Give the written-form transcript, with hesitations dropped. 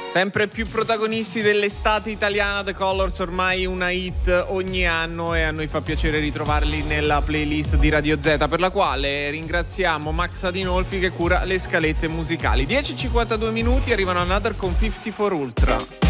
Sempre più protagonisti dell'estate italiana, The Colors ormai una hit ogni anno e a noi fa piacere ritrovarli nella playlist di Radio Z, per la quale ringraziamo Max Adinolfi che cura le scalette musicali. 10:52 minuti, arrivano Another con 54 Ultra.